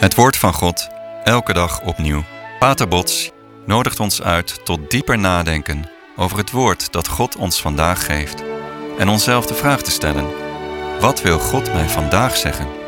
Het woord van God, elke dag opnieuw. Pater Bots nodigt ons uit tot dieper nadenken over het woord dat God ons vandaag geeft. En onszelf de vraag te stellen: wat wil God mij vandaag zeggen?